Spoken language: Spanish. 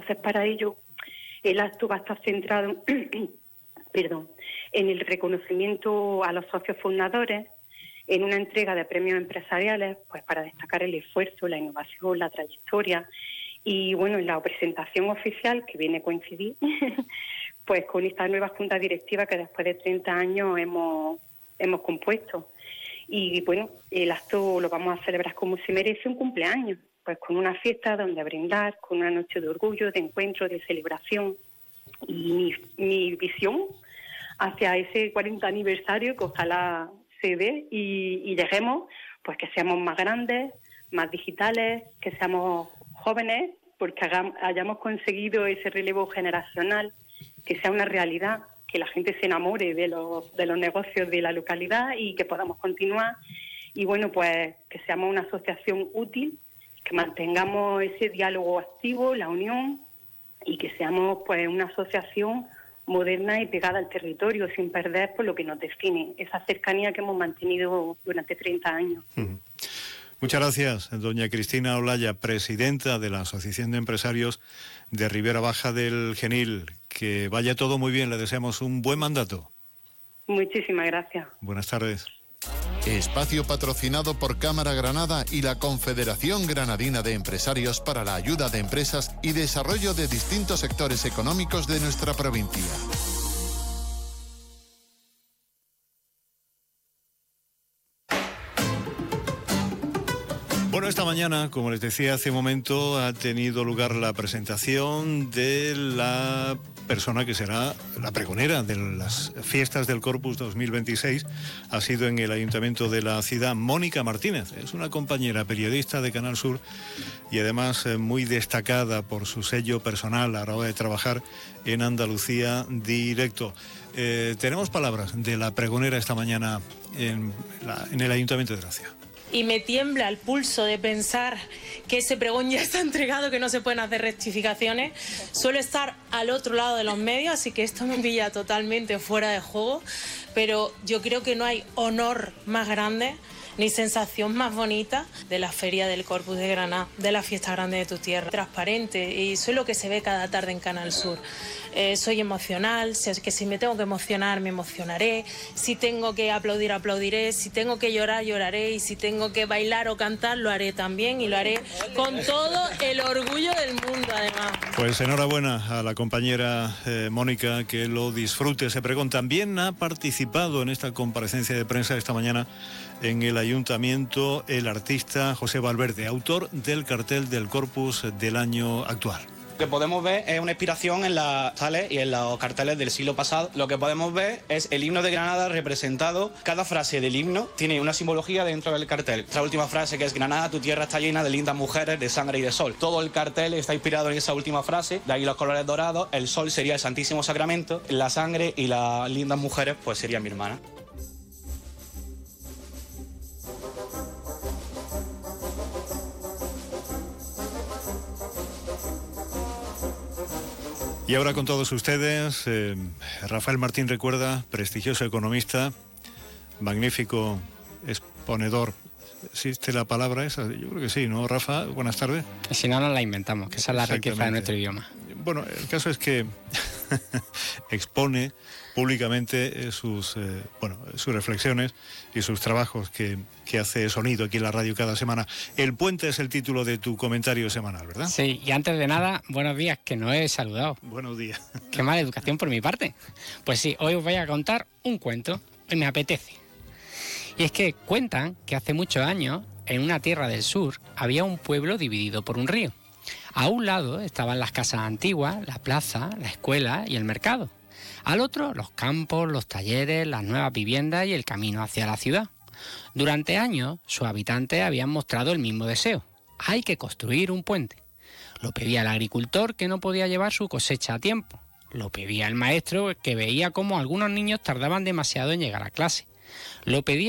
Entonces, para ello, el acto va a estar centrado en el reconocimiento a los socios fundadores, en una entrega de premios empresariales, pues para destacar el esfuerzo, la innovación, la trayectoria, y bueno, en la presentación oficial, que viene a coincidir, pues con esta nueva junta directiva que después de 30 años hemos compuesto. Y bueno, el acto lo vamos a celebrar como se merece, un cumpleaños, pues con una fiesta donde brindar, con una noche de orgullo, de encuentro, de celebración. Y mi visión hacia ese 40 aniversario, que ojalá se dé y lleguemos, pues que seamos más grandes, más digitales, que seamos jóvenes, porque hayamos conseguido ese relevo generacional, que sea una realidad, que la gente se enamore de los negocios de la localidad y que podamos continuar. Y bueno, pues que seamos una asociación útil, que mantengamos ese diálogo activo, la unión, y que seamos pues una asociación moderna y pegada al territorio, sin perder por lo que nos define, esa cercanía que hemos mantenido durante 30 años. Muchas gracias, doña Cristina Olaya, presidenta de la Asociación de Empresarios de Ribera Baja del Genil. Que vaya todo muy bien, le deseamos un buen mandato. Muchísimas gracias. Buenas tardes. Espacio patrocinado por Cámara Granada y la Confederación Granadina de Empresarios para la ayuda de empresas y desarrollo de distintos sectores económicos de nuestra provincia. Bueno, esta mañana, como les decía hace un momento, ha tenido lugar la presentación de la persona que será la pregonera de las fiestas del Corpus 2026. Ha sido en el Ayuntamiento de la ciudad, Mónica Martínez. Es una compañera periodista de Canal Sur y además muy destacada por su sello personal a la hora de trabajar en Andalucía Directo. Tenemos palabras de la pregonera esta mañana en el Ayuntamiento de Gracia. Y me tiembla el pulso de pensar que ese pregón ya está entregado, que no se pueden hacer rectificaciones. Suelo estar al otro lado de los medios, así que esto me pilla totalmente fuera de juego, pero yo creo que no hay honor más grande ni sensación más bonita de la Feria del Corpus de Granada, de la Fiesta Grande de tu Tierra. Transparente, y eso es lo que se ve cada tarde en Canal Sur. Soy emocional, que si me tengo que emocionar, me emocionaré. Si tengo que aplaudir, aplaudiré. Si tengo que llorar, lloraré. Y si tengo que bailar o cantar, lo haré también. Y lo haré con todo el orgullo del mundo, además. Pues enhorabuena a la compañera Mónica, que lo disfrute ese pregón. También ha participado en esta comparecencia de prensa esta mañana en el Ayuntamiento el artista José Valverde, autor del cartel del Corpus del año actual. Lo que podemos ver es una inspiración en las tales y en los carteles del siglo pasado. Lo que podemos ver es el himno de Granada representado. Cada frase del himno tiene una simbología dentro del cartel. Esta última frase, que es: Granada, tu tierra está llena de lindas mujeres, de sangre y de sol. Todo el cartel está inspirado en esa última frase, de ahí los colores dorados. El sol sería el Santísimo Sacramento, la sangre y las lindas mujeres pues serían mi hermana. Y ahora con todos ustedes, Rafael Martín Recuerda, prestigioso economista, magnífico exponedor. ¿Existe la palabra esa? Yo creo que sí, ¿no, Rafa? Buenas tardes. Si no, nos la inventamos, que esa es la riqueza de nuestro idioma. Bueno, el caso es que expone públicamente sus reflexiones y sus trabajos que hace Sonido aquí en la radio cada semana. El puente es el título de tu comentario semanal, ¿verdad? Sí, y antes de nada, buenos días, que no he saludado. Buenos días. Qué mala educación por mi parte. Pues sí, hoy os voy a contar un cuento, y me apetece. Y es que cuentan que hace muchos años, en una tierra del sur, había un pueblo dividido por un río. A un lado estaban las casas antiguas, la plaza, la escuela y el mercado. Al otro, los campos, los talleres, las nuevas viviendas y el camino hacia la ciudad. Durante años, sus habitantes habían mostrado el mismo deseo: hay que construir un puente. Lo pedía el agricultor, que no podía llevar su cosecha a tiempo. Lo pedía el maestro, que veía cómo algunos niños tardaban demasiado en llegar a clase. Lo pedía